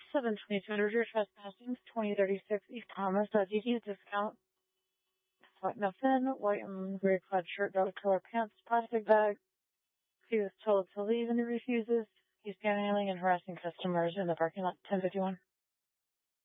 722 under your trespassing, 2036 East Thomas, DD discount. White muffin, white and gray plaid shirt, dark color pants, plastic bag. He was told to leave and he refuses. He's panhandling and harassing customers in the parking lot, 1051.